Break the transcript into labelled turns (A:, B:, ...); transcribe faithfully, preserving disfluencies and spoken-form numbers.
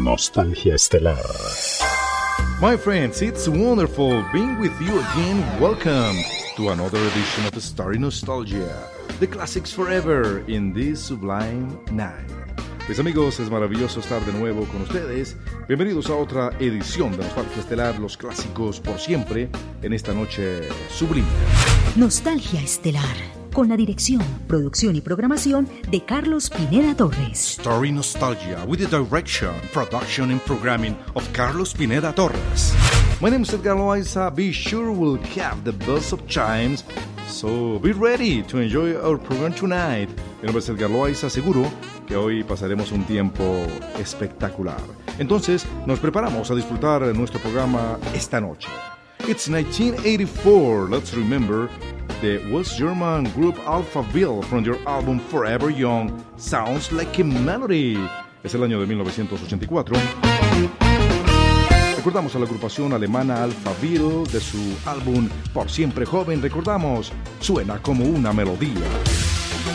A: Nostalgia Estelar.
B: My friends, it's wonderful being with you again. Welcome to another edition of Starry Nostalgia, the classics forever in this sublime night. Mis amigos, es maravilloso estar de nuevo con ustedes. Bienvenidos a otra edición de Nostalgia Estelar, los clásicos por siempre, en esta noche sublime.
C: Nostalgia Estelar, con la dirección, producción y programación de Carlos Pineda Torres.
B: Starry Nostalgia, with the direction, production and programming of Carlos Pineda Torres. My name is Edgar Loaiza. Be sure we'll have the buzz of chimes, so be ready to enjoy our program tonight. Mi nombre es Edgar Loaiza, seguro que hoy pasaremos un tiempo espectacular. Entonces, nos preparamos a disfrutar nuestro programa esta noche. It's nineteen eighty-four. Let's remember the West German group Alphaville from their album Forever Young. Sounds Like a Melody. Es el año de mil novecientos ochenta y cuatro. Recordamos a la agrupación alemana Alphaville de su álbum Por Siempre Joven. Recordamos, suena como una melodía.